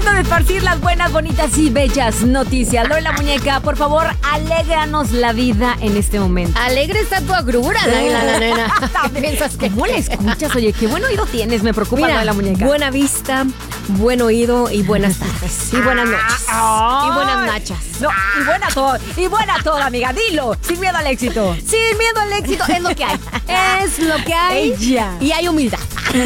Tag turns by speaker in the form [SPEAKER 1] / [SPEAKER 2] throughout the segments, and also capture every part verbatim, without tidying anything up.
[SPEAKER 1] Momento de esparcir las buenas, bonitas y bellas noticias. Lola Muñeca, por favor, alégranos la vida en este momento.
[SPEAKER 2] Alegre está tu agrura, la, la, la nena.
[SPEAKER 1] ¿Piensas que ¿Cómo le escuchas? Oye, qué buen oído tienes, me preocupa.
[SPEAKER 2] Mira,
[SPEAKER 1] Lola Muñeca.
[SPEAKER 2] Buena vista, buen oído y buenas tardes. Y buenas noches.
[SPEAKER 1] Ay.
[SPEAKER 2] Y buenas nachas.
[SPEAKER 1] No, y buena todo, y buena todo, amiga. Dilo, sin miedo al éxito.
[SPEAKER 2] Sin miedo al éxito, es lo que hay. Es lo que hay.
[SPEAKER 1] Ella.
[SPEAKER 2] Y hay humildad.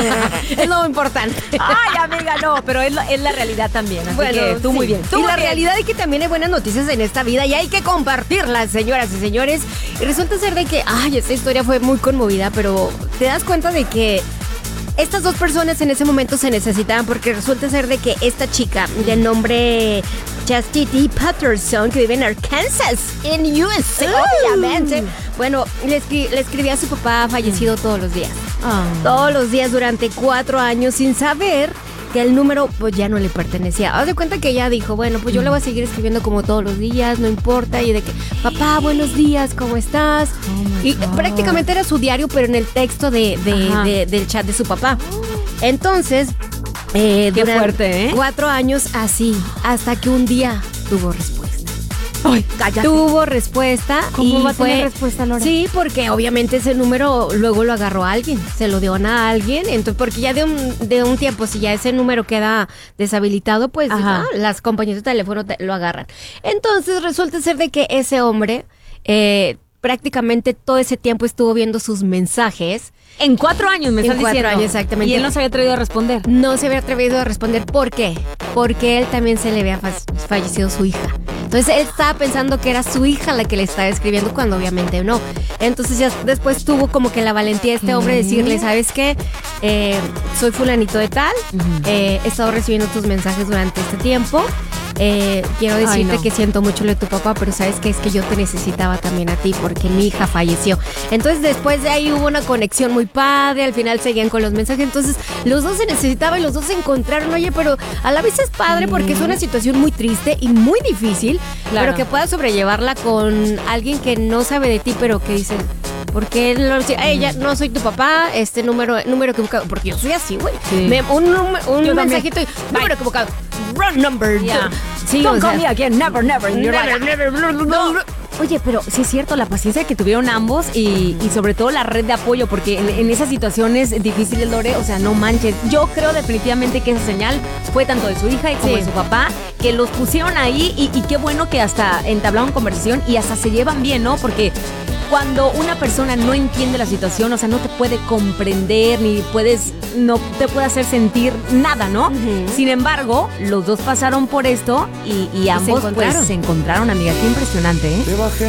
[SPEAKER 2] Es lo importante.
[SPEAKER 1] Ay, amiga, no, pero es, lo, es la realidad también. Así
[SPEAKER 2] Bueno,
[SPEAKER 1] que tú
[SPEAKER 2] sí.
[SPEAKER 1] muy bien. Tú
[SPEAKER 2] y
[SPEAKER 1] muy
[SPEAKER 2] la
[SPEAKER 1] bien.
[SPEAKER 2] realidad es que también hay buenas noticias en esta vida y hay que compartirlas, señoras y señores. Y resulta ser de que, ay, esta historia fue muy conmovida, pero te das cuenta de que estas dos personas en ese momento se necesitaban, porque resulta ser de que esta chica de nombre Chastity Patterson, que vive en Arkansas, en U S A,
[SPEAKER 1] Uh.
[SPEAKER 2] obviamente. Bueno, le, escri- le escribía a su papá fallecido todos los días.
[SPEAKER 1] Ah.
[SPEAKER 2] Todos los días durante cuatro años sin saber que el número pues ya no le pertenecía. Haz de cuenta que ella dijo, bueno, pues yo le voy a seguir escribiendo como todos los días, no importa. Y de que, papá, buenos días, ¿cómo estás?
[SPEAKER 1] Oh my
[SPEAKER 2] y
[SPEAKER 1] God.
[SPEAKER 2] prácticamente era su diario, pero en el texto de, de-
[SPEAKER 1] Ajá.
[SPEAKER 2] de- del chat de su papá. Entonces, eh,
[SPEAKER 1] Qué
[SPEAKER 2] durante
[SPEAKER 1] fuerte, ¿eh?
[SPEAKER 2] cuatro años así, hasta que un día tuvo respuesta.
[SPEAKER 1] Ay, cállate.
[SPEAKER 2] Tuvo respuesta.
[SPEAKER 1] ¿Cómo
[SPEAKER 2] y
[SPEAKER 1] va a
[SPEAKER 2] fue,
[SPEAKER 1] tener respuesta, Lora?
[SPEAKER 2] Sí, porque obviamente ese número luego lo agarró a alguien, se lo dio a alguien, entonces porque ya de un, de un tiempo, si ya ese número queda deshabilitado, pues
[SPEAKER 1] Ajá.
[SPEAKER 2] ah, las compañías de teléfono te- lo agarran. Entonces resulta ser de que ese hombre eh, prácticamente todo ese tiempo estuvo viendo sus mensajes.
[SPEAKER 1] En cuatro años me
[SPEAKER 2] En
[SPEAKER 1] estás
[SPEAKER 2] cuatro
[SPEAKER 1] diciendo.
[SPEAKER 2] años, exactamente.
[SPEAKER 1] Y él no se había atrevido a responder.
[SPEAKER 2] No se había atrevido a responder. ¿Por qué? Porque él también se le había fa- fallecido su hija. Entonces él estaba pensando que era su hija la que le estaba escribiendo, cuando obviamente no. Entonces ya después tuvo como que la valentía de este hombre de decirle, ¿sabes qué? Eh, soy fulanito de tal, eh, he estado recibiendo tus mensajes durante este tiempo. Eh, quiero
[SPEAKER 1] Ay,
[SPEAKER 2] decirte
[SPEAKER 1] no.
[SPEAKER 2] que siento mucho lo de tu papá, pero sabes que es que yo te necesitaba también a ti porque mi hija falleció. Entonces después de ahí hubo una conexión muy padre, al final seguían con los mensajes, entonces los dos se necesitaban y los dos se encontraron. Oye, pero a la vez es padre porque es una situación muy triste y muy difícil,
[SPEAKER 1] Claro.
[SPEAKER 2] pero que puedas sobrellevarla con alguien que no sabe de ti, pero que dice, porque él lo dice, "Ey, ya no soy tu papá, este número número equivocado", porque yo soy así, güey.
[SPEAKER 1] Sí.
[SPEAKER 2] Me- Un, número- un
[SPEAKER 1] Yo también.
[SPEAKER 2] mensajito y número equivocado, wrong number.
[SPEAKER 1] Ya.
[SPEAKER 2] Sí,
[SPEAKER 1] Don't
[SPEAKER 2] o
[SPEAKER 1] call
[SPEAKER 2] sea,
[SPEAKER 1] me again, never, never. You're
[SPEAKER 2] never,
[SPEAKER 1] like,
[SPEAKER 2] never, blah, blah,
[SPEAKER 1] No.
[SPEAKER 2] blah.
[SPEAKER 1] Oye, pero sí es cierto, la paciencia que tuvieron ambos y, y sobre todo la red de apoyo, porque en, en esas situaciones difíciles, Lore, o sea, no manches. Yo creo definitivamente que esa señal fue tanto de su hija y como
[SPEAKER 2] Sí.
[SPEAKER 1] de su papá, que los pusieron ahí y, y qué bueno que hasta entablaron conversación y hasta se llevan bien, ¿no? Porque cuando una persona no entiende la situación, o sea, no te puede comprender ni puedes, no te puede hacer sentir nada, ¿no?
[SPEAKER 2] Ujú.
[SPEAKER 1] Sin embargo, los dos pasaron por esto y, y ambos pues
[SPEAKER 2] encontraron.
[SPEAKER 1] se encontraron, amiga. Qué impresionante, ¿eh?
[SPEAKER 3] Te bajé